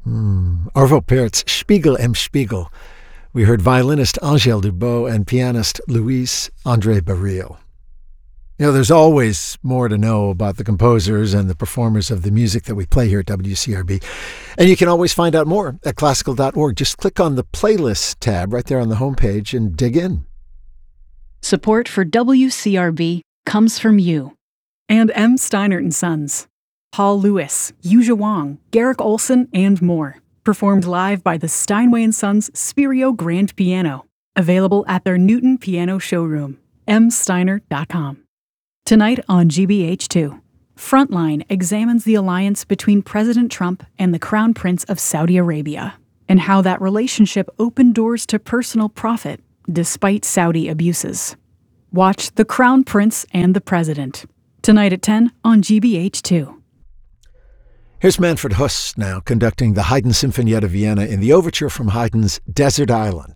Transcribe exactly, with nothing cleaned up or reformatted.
Hmm. Arvo Pärt's Spiegel im Spiegel. We heard violinist Angèle Dubot and pianist Luis André Barril. You know, there's always more to know about the composers and the performers of the music that we play here at W C R B. And you can always find out more at classical dot org. Just click on the playlist tab right there on the homepage and dig in. Support for W C R B comes from you. And M. Steinert and Sons. Paul Lewis, Yuja Wang, Garrick Olson, and more. Performed live by the Steinway and Sons Spirio Grand Piano. Available at their Newton Piano showroom. m steiner dot com. Tonight on G B H two, Frontline examines the alliance between President Trump and the Crown Prince of Saudi Arabia, and how that relationship opened doors to personal profit despite Saudi abuses. Watch The Crown Prince and the President, tonight at ten on G B H two. Here's Manfred Huss now conducting the Haydn Sinfonietta Vienna in the overture from Haydn's Desert Island.